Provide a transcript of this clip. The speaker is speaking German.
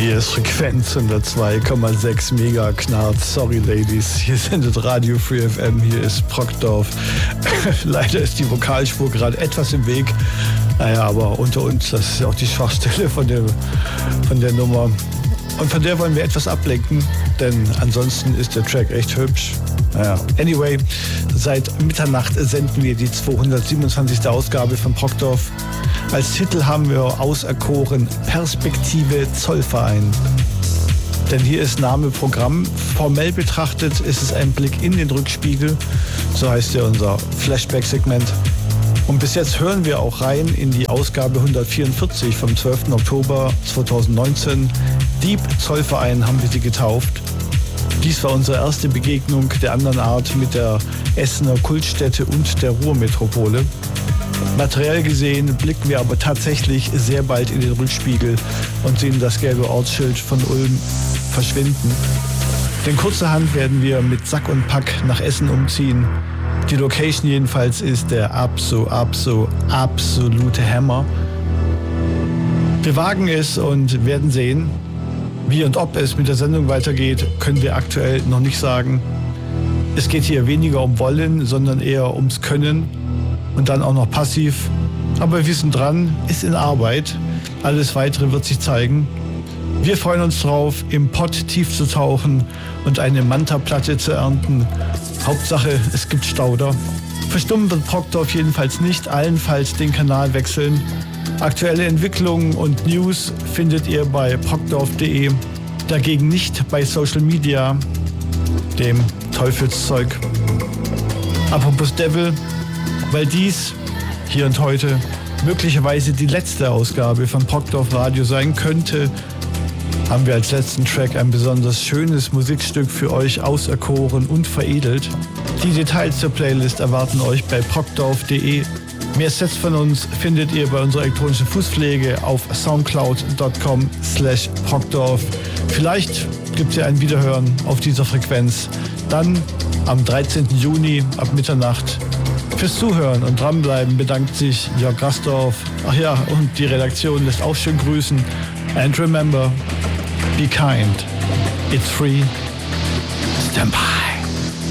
Hier ist Frequenz 102,6 Mega Knarrt. Sorry, Ladies. Hier sendet Radio Free FM. Hier ist Brockdorf. Leider ist die Vokalspur gerade etwas im Weg. Naja, aber unter uns, das ist ja auch die Schwachstelle von der Nummer. Und von der wollen wir etwas ablenken, denn ansonsten ist der Track echt hübsch. Naja, anyway, seit Mitternacht senden wir die 227. Ausgabe von Brockdorf. Als Titel haben wir auserkoren Perspektive Zollverein. Denn hier ist Name Programm. Formell betrachtet ist es ein Blick in den Rückspiegel. So heißt ja unser Flashback-Segment. Und bis jetzt hören wir auch rein in die Ausgabe 144 vom 12. Oktober 2019. Deep Zollverein haben wir sie getauft. Dies war unsere erste Begegnung der anderen Art mit der Essener Kultstätte und der Ruhrmetropole. Materiell gesehen blicken wir aber tatsächlich sehr bald in den Rückspiegel und sehen das gelbe Ortsschild von Ulm verschwinden. Denn kurzerhand werden wir mit Sack und Pack nach Essen umziehen. Die Location jedenfalls ist der absolute Hammer. Wir wagen es und werden sehen. Wie und ob es mit der Sendung weitergeht, können wir aktuell noch nicht sagen. Es geht hier weniger um Wollen, sondern eher ums Können. Und dann auch noch passiv. Aber wir sind dran, ist in Arbeit. Alles Weitere wird sich zeigen. Wir freuen uns drauf, im Pott tief zu tauchen und eine Manta-Platte zu ernten. Hauptsache, es gibt Stauder. Verstummen wird Brockdorf jedenfalls nicht, allenfalls den Kanal wechseln. Aktuelle Entwicklungen und News findet ihr bei brockdorf.de. Dagegen nicht bei Social Media, dem Teufelszeug. Apropos Devil, weil dies hier und heute möglicherweise die letzte Ausgabe von Brockdorf Radio sein könnte, haben wir als letzten Track ein besonders schönes Musikstück für euch auserkoren und veredelt. Die Details zur Playlist erwarten euch bei brockdorf.de. Mehr Sets von uns findet ihr bei unserer elektronischen Fußpflege auf soundcloud.com/brockdorf. Vielleicht gibt es ja ein Wiederhören auf dieser Frequenz. Dann am 13. Juni ab Mitternacht. Fürs Zuhören und dranbleiben bedankt sich Jörg Rastorf. Ach ja, und die Redaktion lässt auch schön grüßen. And remember, be kind. It's free. Stand by.